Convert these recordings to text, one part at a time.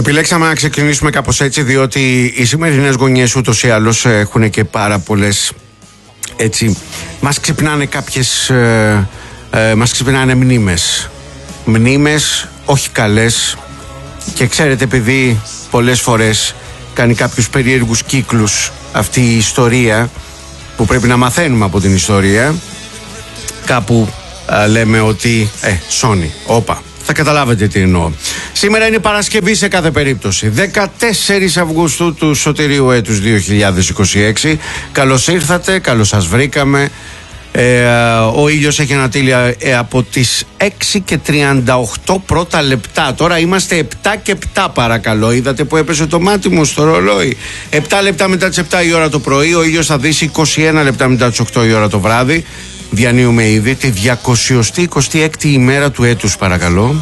Επιλέξαμε να ξεκινήσουμε κάπως έτσι, διότι οι σημερινές γωνιές ούτως ή άλλως έχουν και πάρα πολλές, έτσι, μας ξυπνάνε κάποιες, μας ξυπνάνε μνήμες όχι καλές, και ξέρετε, επειδή πολλές φορές κάνει κάποιους περίεργους κύκλους αυτή η ιστορία που πρέπει να μαθαίνουμε από την ιστορία, κάπου λέμε ότι σώνει, όπα. Θα καταλάβετε τι εννοώ. Σήμερα είναι Παρασκευή σε κάθε περίπτωση. 14 Αυγούστου του σωτηρίου έτους 2026. Καλώς ήρθατε, καλώς σας βρήκαμε. Ο ήλιος έχει ανατείλει από τις 6:38 πρώτα λεπτά. Τώρα είμαστε 7 και 7 παρακαλώ. Είδατε που έπεσε το μάτι μου στο ρολόι. 7 λεπτά μετά τις 7 η ώρα το πρωί. Ο ήλιος θα δύσει 21 λεπτά μετά τις 8 η ώρα το βράδυ. Διανύουμε ήδη τη 226η ημέρα του έτους, παρακαλώ.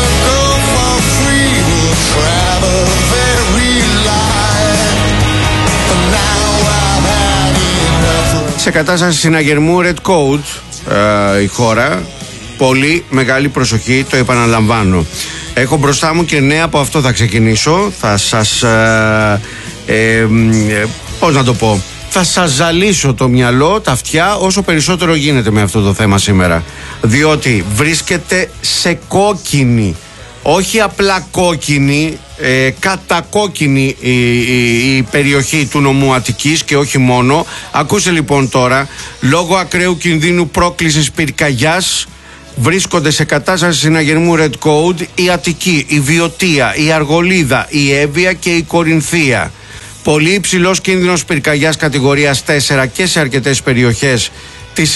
Σε κατάσταση συναγερμού Red Code η χώρα. Πολύ μεγάλη προσοχή, το επαναλαμβάνω. Έχω μπροστά μου και νέα, από αυτό θα ξεκινήσω. Θα σας πώς να το πω, θα σας ζαλίσω το μυαλό, τα αυτιά, όσο περισσότερο γίνεται με αυτό το θέμα σήμερα. Διότι βρίσκεται σε κόκκινη, όχι απλά κόκκινη, κατακόκκινη η περιοχή του νομού Αττικής, και όχι μόνο. Ακούστε λοιπόν τώρα, λόγω ακραίου κινδύνου πρόκλησης πυρκαγιάς βρίσκονται σε κατάσταση συναγερμού Red Code η Αττική, η Βιωτία, η Αργολίδα, η Εύβοια και η Κορινθία. Πολύ υψηλός κίνδυνος πυρκαγιάς κατηγορίας 4 και σε αρκετές περιοχές της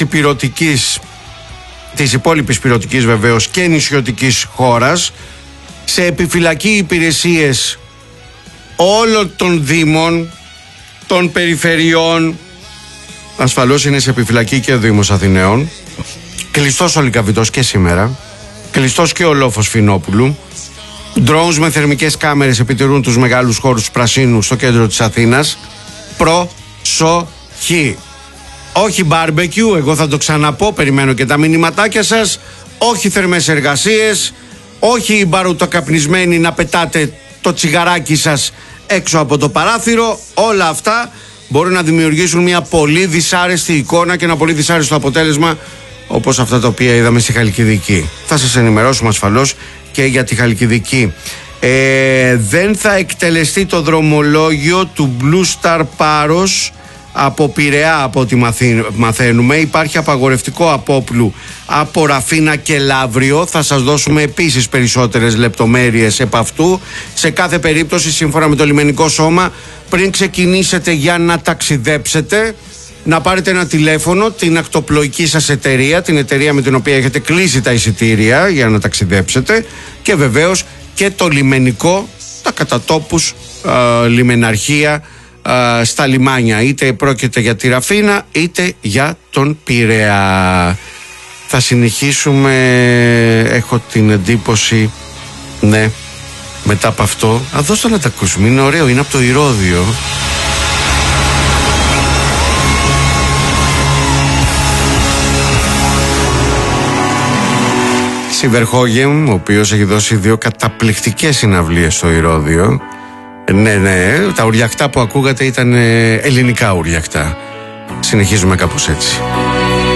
υπόλοιπης ηπειρωτικής βεβαίως και νησιωτικής χώρας. Σε επιφυλακή υπηρεσίες όλων των δήμων, των περιφερειών. Ασφαλώς είναι σε επιφυλακή και ο Δήμος Αθηναίων. Κλειστός ο Λυκαβητός και σήμερα. Κλειστός και ο Λόφος Φινόπουλου. Drones με θερμικές κάμερες επιτηρούν τους μεγάλους χώρους πρασίνου στο κέντρο της Αθήνας. Προσοχή! Όχι barbecue, εγώ θα το ξαναπώ, περιμένω και τα μηνυματάκια σας. Όχι θερμές εργασίες, όχι οι μπαρουτοκαπνισμένοι να πετάτε το τσιγαράκι σας έξω από το παράθυρο. Όλα αυτά μπορούν να δημιουργήσουν μια πολύ δυσάρεστη εικόνα και ένα πολύ δυσάρεστο αποτέλεσμα, όπως αυτά τα οποία είδαμε στη Χαλκιδική. Θα σας ενημερώσουμε ασφαλώς και για τη Χαλκιδική. Δεν θα εκτελεστεί το δρομολόγιο του Blue Star Πάρος από Πειραιά, από ό,τι μαθαίνουμε. Υπάρχει απαγορευτικό απόπλου από Ραφίνα και Λαύριο. Θα σας δώσουμε επίσης περισσότερες λεπτομέρειες επ' αυτού. Σε κάθε περίπτωση, σύμφωνα με το λιμενικό σώμα, πριν ξεκινήσετε για να ταξιδέψετε, να πάρετε ένα τηλέφωνο, την ακτοπλοϊκή σας εταιρεία, την εταιρεία με την οποία έχετε κλείσει τα εισιτήρια για να ταξιδέψετε, και βεβαίως και το λιμενικό, τα κατατόπους λιμεναρχία στα λιμάνια, είτε πρόκειται για τη Ραφίνα είτε για τον Πειραιά. Θα συνεχίσουμε, έχω την εντύπωση, ναι, μετά από αυτό. Δώστε να τα ακούσουμε, είναι ωραίο, είναι από το Ηρώδειο. Σιβερχόγεμ, ο οποίος έχει δώσει 2 καταπληκτικές συναυλίες στο Ηρώδειο. Ναι, τα ουριακτά που ακούγατε ήταν ελληνικά ουριακτά. Συνεχίζουμε κάπως έτσι.